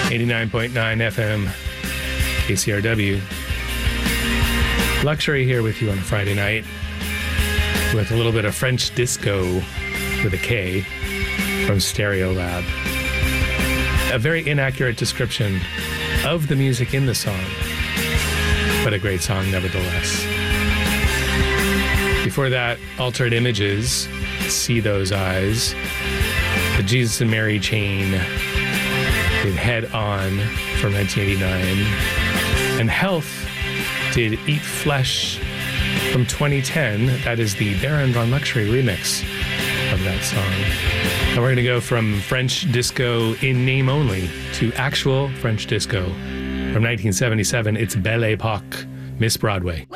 89.9 FM, KCRW. Luxury here with you on a Friday night with a little bit of French disco with a K from Stereolab. A very inaccurate description of the music in the song, but a great song nevertheless. Before that, Altered Images, See Those Eyes. The Jesus and Mary Chain did Head On from 1989. And Health did Eat Flesh from 2010. That is the Baron Von Luxury remix of that song. And we're going to go from French disco in name only to actual French disco. From 1977, it's Belle Époque, Miss Broadway.